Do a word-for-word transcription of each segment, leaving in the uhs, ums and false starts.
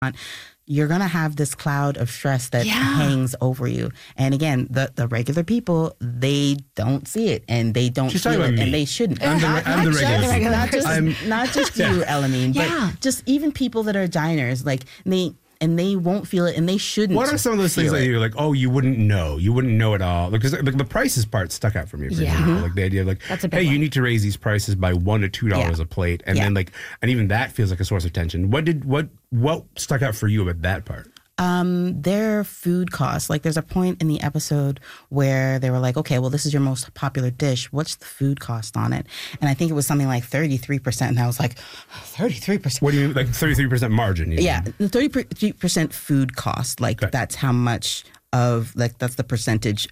you're going to have this cloud of stress that Yeah. hangs over you. And again, the, the regular people, they don't see it and they don't She's feel talking it about me. and they shouldn't. I'm the, Not- I'm the not regular just- people. Not just, I'm, not just you, Elamine, Yeah. but just even people that are diners, like they, and they won't feel it and they shouldn't. what are some of those things feel that it. you're like, oh, you wouldn't know, you wouldn't know at all? Because like, the prices part stuck out for me. For Yeah. example. Like the idea of like, That's a big hey, one. you need to raise these prices by one to two dollars Yeah. a plate, and Yeah. then like, and even that feels like a source of tension. What did what what stuck out for you about that part? Um, their food costs. Like there's a point in the episode where they were like, okay, well, this is your most popular dish. What's the food cost on it? And I think it was something like thirty-three percent. And I was like, thirty-three percent. What do you mean, like thirty-three percent margin? You Yeah, mean? the thirty-three percent food cost. Like Okay. that's how much of, like that's the percentage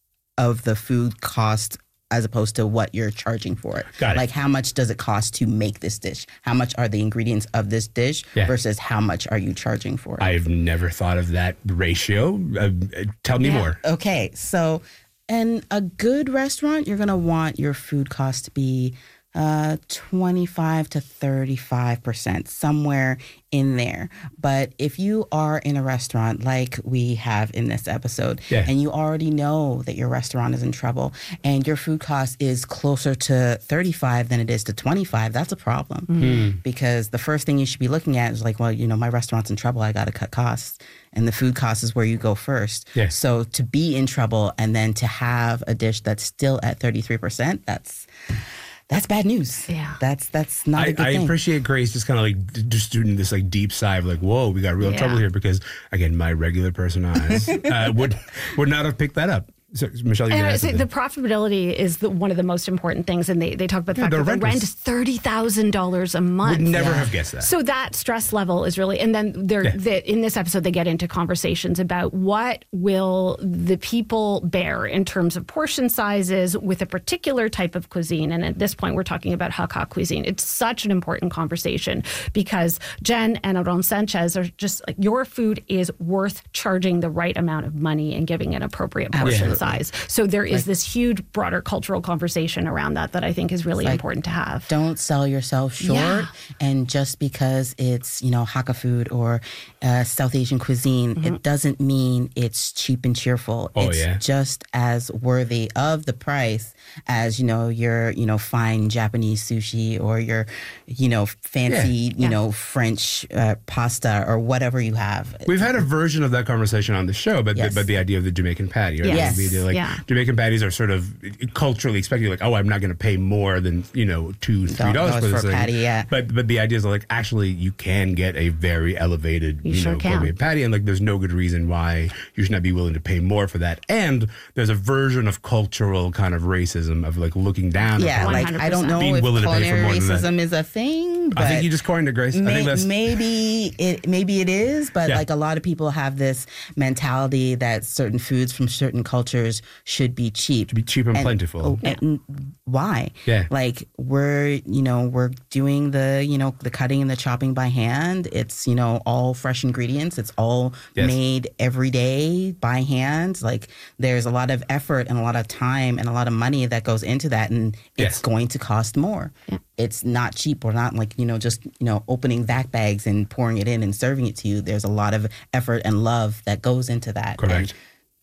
of the food cost as opposed to what you're charging for it. Got it. Like how much does it cost to make this dish? How much are the ingredients of this dish Yeah. versus how much are you charging for it? I've never thought of that ratio. Uh, tell me Yeah. more. Okay, so in a good restaurant, you're gonna want your food cost to be uh, twenty-five to thirty-five percent, somewhere in there. But if you are in a restaurant like we have in this episode, Yeah. and you already know that your restaurant is in trouble, and your food cost is closer to thirty-five than it is to twenty-five, that's a problem. Hmm. Because the first thing you should be looking at is like, well, you know, my restaurant's in trouble, I got to cut costs. And the food cost is where you go first. Yeah. So to be in trouble and then to have a dish that's still at thirty-three percent, that's that's bad news. Yeah. That's that's not a I, good I thing. appreciate Grace just kind of like d- just doing this like deep sigh of like, whoa, we got real Yeah. trouble here, because again, my regular person eyes uh, would would not have picked that up. So, Michelle, you And can I add say something. the profitability is the, one of the most important things, and they, they talk about the Yeah, fact the that the rent rent was- is thirty thousand dollars a month. would never Yeah. have guessed that. So that stress level is really, and then they're Yeah. the, in this episode they get into conversations about what will the people bear in terms of portion sizes with a particular type of cuisine. And at this point, we're talking about Hakka cuisine. It's such an important conversation because Jen and Aaron Sanchez are just like, your food is worth charging the right amount of money and giving an appropriate portion Absolutely. size. So there is this huge, broader cultural conversation around that that I think is really like, important to have. Don't sell yourself short. Yeah. And just because it's, you know, Hakka food or uh, South Asian cuisine, Mm-hmm. it doesn't mean it's cheap and cheerful. Oh, it's yeah. just as worthy of the price as, you know, your, you know, fine Japanese sushi or your, you know, fancy, Yeah. you Yeah. know, French uh, pasta or whatever you have. We've had a version of that conversation on the show, but Yes. the, but the idea of the Jamaican patty, right? Yes. The idea, like Yeah. Jamaican patties are sort of culturally expected, like, oh, I'm not going to pay more than you know two, three dollars dollars for for this a thing. patty, yeah. But but the idea is like actually you can get a very elevated You you, sure know can. gourmet patty, and like there's no good reason why you should not be willing to pay more for that. And there's a version of cultural kind of racism of like looking down. Yeah, upon- like I don't know Being if willing to pay for culinary more than that. racism is a thing, but I think you just coined it, Grace. I May, think that's maybe it maybe it is, but Yeah. like a lot of people have this mentality that certain foods from certain cultures should be cheap. to be cheap and, plentiful. Oh, and why? Yeah. Like we're, you know, we're doing the, you know, the cutting and the chopping by hand. It's, you know, all fresh ingredients. It's all Yes. made every day by hand. Like there's a lot of effort and a lot of time and a lot of money that goes into that, and it's Yes. going to cost more. It's not cheap. We're not like, you know, just, you know, opening vac bags and pouring it in and serving it to you. There's a lot of effort and love that goes into that. Correct. And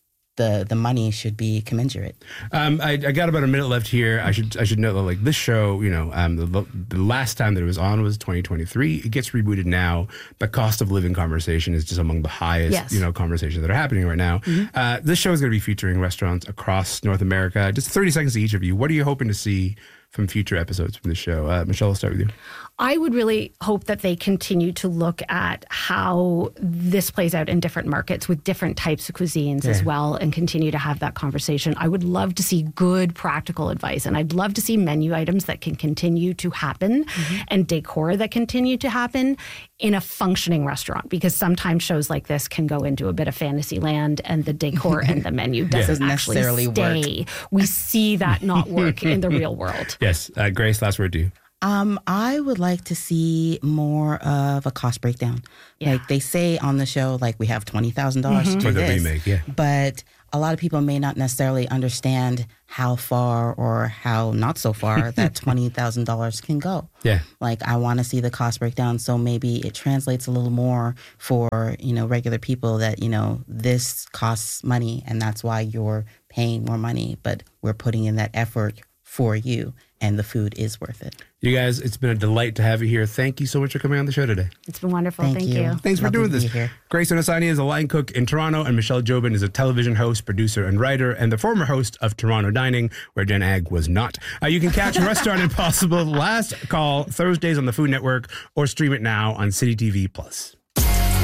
the the money should be commensurate. Um, I, I got about a minute left here. I should I should note that like this show, you know, um, the, the last time that it was on was twenty twenty-three. It gets rebooted now. The cost of living conversation is just among the highest, Yes. you know, conversations that are happening right now. Uh, this show is going to be featuring restaurants across North America. Just thirty seconds to each of you. What are you hoping to see from future episodes from the show? Uh, Michelle, I'll start with you. I would really hope that they continue to look at how this plays out in different markets with different types of cuisines as Yeah. well, and continue to have that conversation. I would love to see good practical advice, and I'd love to see menu items that can continue to happen and decor that continue to happen in a functioning restaurant, because sometimes shows like this can go into a bit of fantasy land and the decor and the menu doesn't Doesn't actually necessarily work. stay. We see that not work in the real world. Yes, uh, Grace, last word to you. Um, I would like to see more of a cost breakdown. Yeah. Like they say on the show, like we have twenty thousand dollars to do For the this, remake, yeah. But a lot of people may not necessarily understand how far or how not so far that twenty thousand dollars can go. Yeah. Like, I want to see the cost breakdown, so maybe it translates a little more for, you know, regular people that, you know, this costs money and that's why you're paying more money, but we're putting in that effort for you and the food is worth it. You guys, it's been a delight to have you here. Thank you so much for coming on the show today. It's been wonderful. Thank Thank, you. you. Thanks for Lovely doing to this. be here. Grace Onosani is a line cook in Toronto, and Michelle Jobin is a television host, producer, and writer, and the former host of Toronto Dining, where Jen Ag was not. Uh, you can catch Restaurant Impossible Last Call Thursdays on the Food Network or stream it now on City T V Plus.